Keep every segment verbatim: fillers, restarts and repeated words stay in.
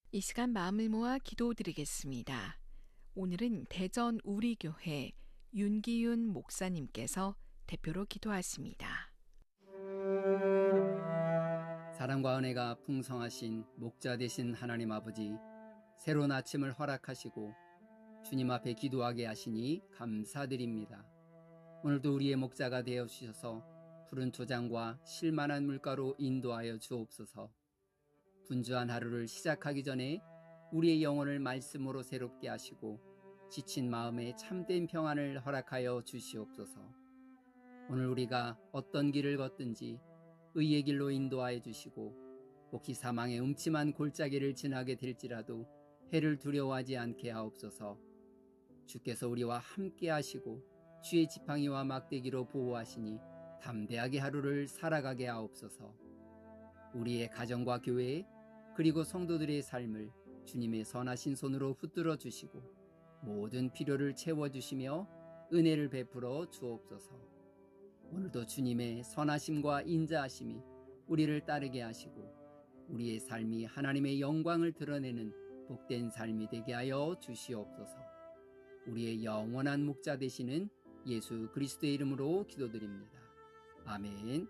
이 시간 마음을 모아 기도드리겠습니다. 오늘은 대전 우리교회 윤기윤 목사님께서 대표로 기도하십니다. 사랑과 은혜가 풍성하신 목자 되신 하나님 아버지, 새로운 아침을 허락하시고 주님 앞에 기도하게 하시니 감사드립니다. 오늘도 우리의 목자가 되어주셔서 푸른 초장과 실만한 물가로 인도하여 주옵소서. 분주한 하루를 시작하기 전에 우리의 영혼을 말씀으로 새롭게 하시고 지친 마음에 참된 평안을 허락하여 주시옵소서. 오늘 우리가 어떤 길을 걷든지 의의 길로 인도하여 주시고 혹시 사망의 음침한 골짜기를 지나게 될지라도 해를 두려워하지 않게 하옵소서. 주께서 우리와 함께 하시고 주의 지팡이와 막대기로 보호하시니 담대하게 하루를 살아가게 하옵소서. 우리의 가정과 교회 그리고 성도들의 삶을 주님의 선하신 손으로 붙들어 주시고 모든 필요를 채워주시며 은혜를 베풀어 주옵소서. 오늘도 주님의 선하심과 인자하심이 우리를 따르게 하시고 우리의 삶이 하나님의 영광을 드러내는 복된 삶이 되게 하여 주시옵소서. 우리의 영원한 목자 되시는 예수 그리스도의 이름으로 기도드립니다. 아멘.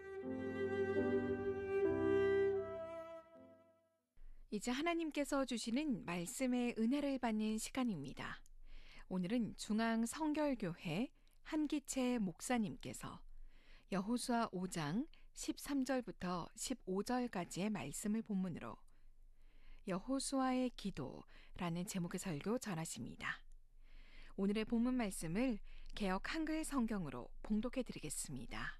이제 하나님께서 주시는 말씀의 은혜를 받는 시간입니다. 오늘은 중앙성결교회 한기채 목사님께서 여호수아 오 장 십삼 절부터 십오 절까지의 말씀을 본문으로 여호수아의 기도라는 제목의 설교 전하십니다. 오늘의 본문 말씀을 개역 한글 성경으로 봉독해 드리겠습니다.